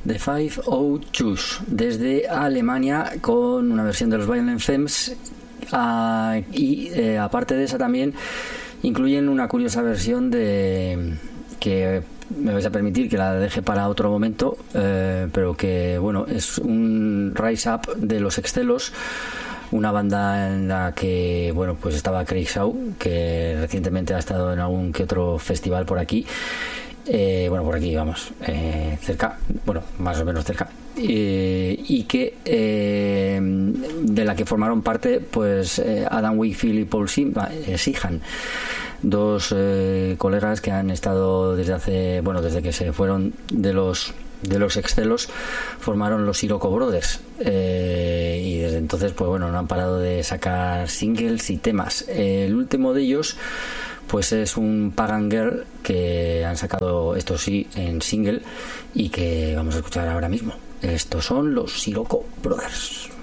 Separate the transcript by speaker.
Speaker 1: The Five O Choose, desde Alemania, con una versión de los Violent Femmes, y aparte de esa también incluyen una curiosa versión de que me vais a permitir que la deje para otro momento, pero que bueno, es un Rise Up de los Excelos, una banda en la que bueno, pues estaba Craig Shaw, que recientemente ha estado en algún que otro festival por aquí, por aquí vamos, cerca, bueno, más o menos cerca, y que de la que formaron parte pues Adam Wakefield y Paul Sheehan, dos colegas que han estado desde que se fueron de los Excelos, formaron los Sirocco Brothers, y desde entonces pues bueno, no han parado de sacar singles y temas. El último de ellos pues es un Pagan Girl que han sacado, esto sí, en single, y que vamos a escuchar ahora mismo. Estos son los Sirocco Brothers.